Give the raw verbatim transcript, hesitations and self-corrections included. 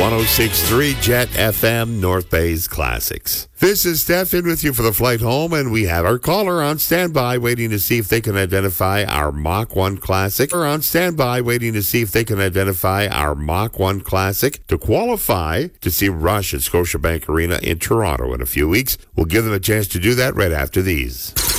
oh six point three Jet F M, North Bay's Classics. This is Steph in with you for the flight home, and we have our caller on standby waiting to see if they can identify our Mach one Classic. We're on standby waiting to see if they can identify our Mach one Classic to qualify to see Rush at Scotiabank Arena in Toronto in a few weeks. We'll give them a chance to do that right after these.